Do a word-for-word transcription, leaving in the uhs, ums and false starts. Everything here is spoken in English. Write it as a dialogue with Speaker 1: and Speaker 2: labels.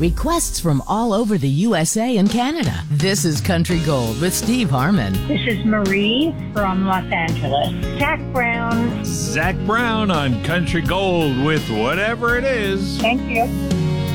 Speaker 1: Requests from all over the U S A and Canada. This is Country Gold with Steve Harmon.
Speaker 2: This is Marie from Los Angeles. Zach Brown.
Speaker 3: Zach Brown on Country Gold with Whatever It Is.
Speaker 2: Thank you.